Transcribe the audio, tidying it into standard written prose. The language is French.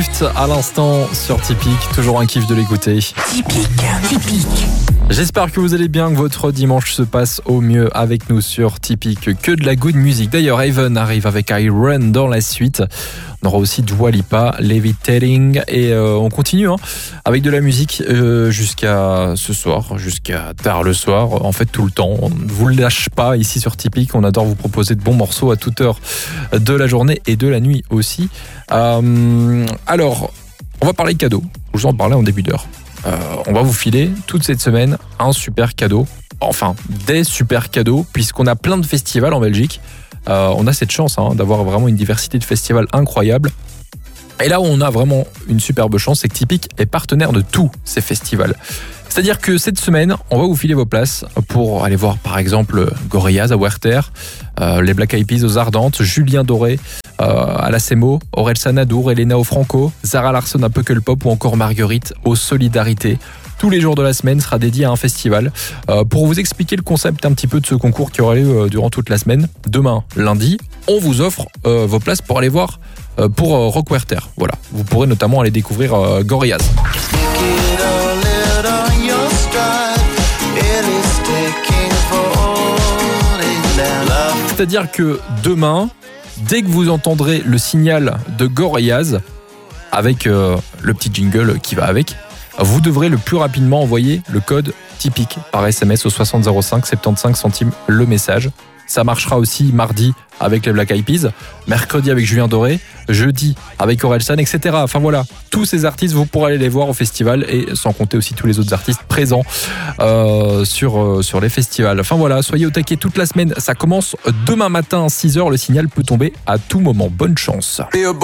À l'instant sur Tipeee, toujours un kiff de l'écouter. Tipeee. J'espère que vous allez bien, que votre dimanche se passe au mieux avec nous sur Tipeee. Que de la good music. D'ailleurs, Haven arrive avec I Run dans la suite. On aura aussi Dua Lipa, Levitating et on continue avec de la musique jusqu'à ce soir, jusqu'à tard le soir. En fait, tout le temps. On ne vous le lâche pas ici sur Tipeee. On adore vous proposer de bons morceaux à toute heure de la journée et de la nuit aussi. Alors, on va parler cadeaux. Je vous en parlais en début d'heure. On va vous filer toute cette semaine un super cadeau. Enfin, des super cadeaux, puisqu'on a plein de festivals en Belgique. On a cette chance d'avoir vraiment une diversité de festivals incroyable. Et là où on a vraiment une superbe chance, c'est que Tipeee est partenaire de tous ces festivals. C'est-à-dire que cette semaine, on va vous filer vos places pour aller voir par exemple Gorillaz à Werther, les Black Eyed Peas aux Ardentes, Julien Doré à la Semo, Orelsan à Dour, Elena au Franco, Zara Larsson à Pukkelpop ou encore Marguerite au Solidarité. Tous les jours de la semaine sera dédié à un festival. Pour vous expliquer le concept un petit peu de ce concours qui aura lieu durant toute la semaine, demain, lundi, on vous offre vos places pour aller voir pour Rock Werther. Voilà, vous pourrez notamment aller découvrir Gorillaz. C'est-à-dire que demain, dès que vous entendrez le signal de Gorillaz, avec le petit jingle qui va avec, vous devrez le plus rapidement envoyer le code Tipeee par SMS au 6005, 75 centimes le message. Ça marchera aussi mardi avec les Black Eyed Peas, mercredi avec Julien Doré, jeudi avec Orelsan, etc. Enfin voilà, tous ces artistes, vous pourrez aller les voir au festival et sans compter aussi tous les autres artistes présents sur les festivals. Enfin voilà, soyez au taquet toute la semaine. Ça commence demain matin à 6h. Le signal peut tomber à tout moment. Bonne chance.